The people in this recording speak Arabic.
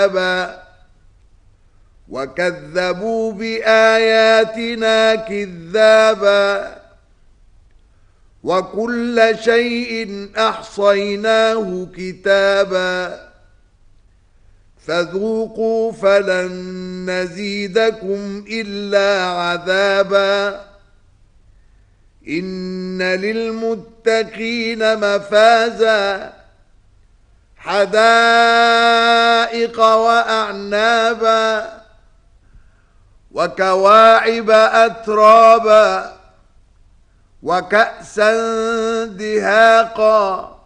وكذبوا بآياتنا كذابا وكل شيء أحصيناه كتابا فذوقوا فلن نزيدكم إلا عذابا إن للمتقين مفازا حدائق وأعنابا وكواعب أترابا وكأسا دهاقا